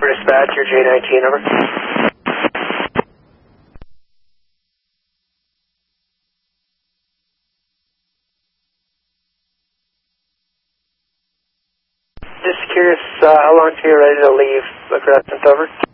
Dispatch, your J19, over. Just curious, how long till you're ready to leave the Crescent, over?